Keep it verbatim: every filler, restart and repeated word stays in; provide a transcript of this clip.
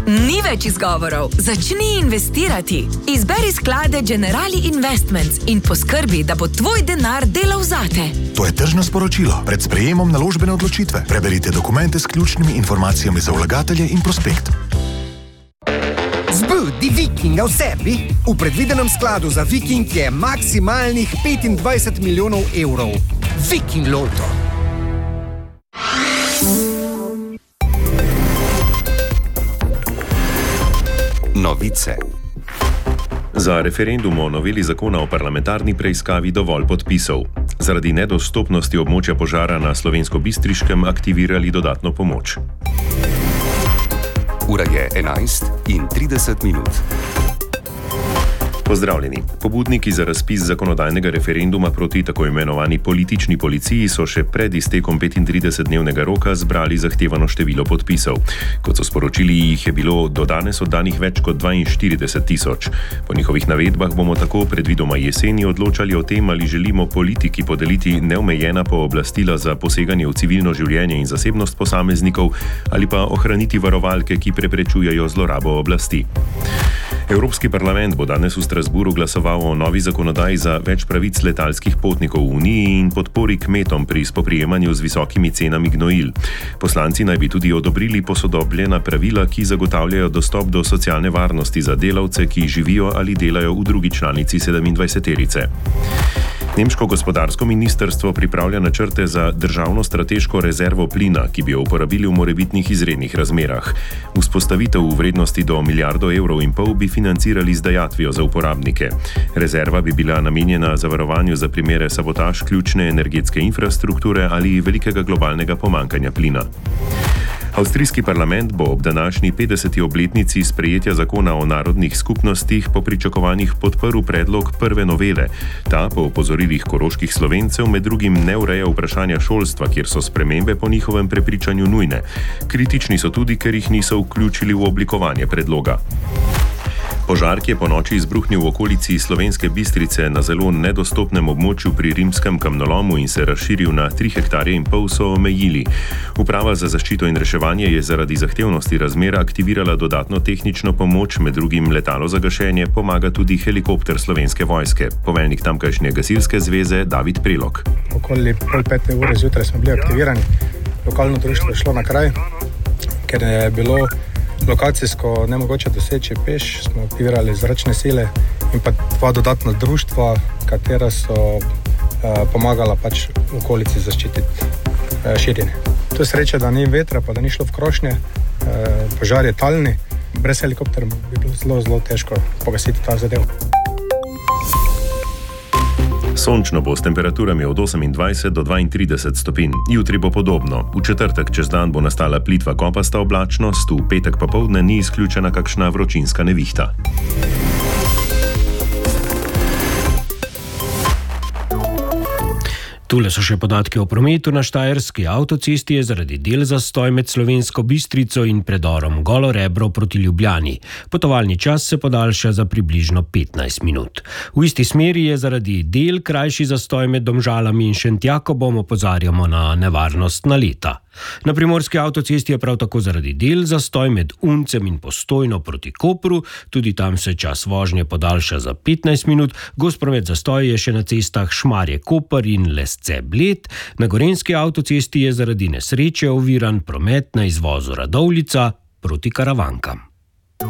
Ni več izgovorov. Začni investirati. Izberi sklade Generali Investments in poskrbi, da bo tvoj denar delal zate. To je tržno sporočilo. Pred sprejemom naložbene odločitve. Preberite dokumente s ključnimi informacijami za vlagatelje in prospekt. Zbudi Vikinga v sebi. V predvidenem skladu za Viking je maksimalnih petindvajset milijonov evrov. Viking Loto. Novice. Za referendum o noveli zakona o parlamentarni preiskavi dovolj podpisov. Zaradi nedostopnosti območja požara na Slovensko-Bistriškem aktivirali dodatno pomoč. Ura je enajst in trideset minut. Pozdravljeni. Pobudniki za razpis zakonodajnega referenduma proti tako imenovani politični policiji so še pred iztekom petintridesetdnevnega roka zbrali zahtevano število podpisov. Kot so sporočili, jih je bilo do danes oddanih več kot dvainštirideset tisoč. Po njihovih navedbah bomo tako predvidoma jeseni odločali o tem, ali želimo politiki podeliti neomejena pooblastila za poseganje v civilno življenje in zasebnost posameznikov ali pa ohraniti varovalke, ki preprečujejo zlorabo oblasti. Evropski parlament bo danes v Strasburu glasoval o novi zakonodaji za več pravic letalskih potnikov v Uniji in podpori kmetom pri spoprijemanju z visokimi cenami gnojil. Poslanci naj bi tudi odobrili posodobljena pravila, ki zagotavljajo dostop do socialne varnosti za delavce, ki živijo ali delajo v drugi članici sedemindvajseterice. Nemško gospodarsko ministrstvo pripravlja načrte za državno strateško rezervo plina, ki bi jo uporabili v morebitnih izrednih razmerah. Vzpostavitev v vrednosti do milijardo evrov in pol bi financirali z dajatvijo za uporabnike. Rezerva bi bila namenjena zavarovanju za primere sabotaž ključne energetske infrastrukture ali velikega globalnega pomankanja plina. Avstrijski parlament bo ob današnji petdeseti obletnici sprejetja zakona o narodnih skupnostih po pričakovanjih podprl predlog prve novele. Ta po opozorilih koroških Slovencev med drugim ne ureja vprašanja šolstva, kjer so spremembe po njihovem prepričanju nujne. Kritični so tudi, ker jih niso vključili v oblikovanje predloga. Požar, ki je ponoči izbruhnil v okolici Slovenske Bistrice na zelo nedostopnem območju pri Rimskem kamnolomu in se razširil na tri hektarje in pol, so omejili. Uprava za zaščito in reševanje je zaradi zahtevnosti razmer aktivirala dodatno tehnično pomoč, med drugim letalo za gašenje, pomaga tudi helikopter Slovenske vojske. Poveljnik tamkajšnje gasilske zveze David Prelog. Okoli pol pete ure zjutraj smo bili aktivirani. Lokalno društvo je šlo na kraj, ker je bilo lokacijsko nemogoče doseči peš, smo aktivirali zračne sile in pa dva dodatna društva, katera so eh, pomagala pač v okolici zaščititi eh, širjenje. To je sreča, da ni vetra, pa da ni šlo v krošnje, eh, požar je talni, brez helikoptera bi bilo zelo, zelo težko pogasiti ta zadev. Sončno bo s temperaturami od osemindvajset do dvaintrideset stopinj. Jutri bo podobno. V četrtek čez dan bo nastala plitva kopasta oblačnost, v petek popoldne ni izključena kakšna vročinska nevihta. Tule so še podatki o prometu. Na Štajerski avtocesti je zaradi del zastoj med Slovensko Bistrico in predorom Golo Rebro proti Ljubljani. Potovalni čas se podaljša za približno petnajst minut. V isti smeri je zaradi del krajši zastoj med Domžalami in Šentjakobom, opozarjamo na nevarnost naleta. Na primorski avtocesti je prav tako zaradi del zastoj med Uncem in Postojno proti Kopru, tudi tam se čas vožnje podaljša za petnajst minut. Gost promet zastoj je še na cestah Šmarje-Koper in Lesce-Bled. Na gorenjski avtocesti je zaradi nesreče oviran promet na izvozu Radovljica proti Karavankam.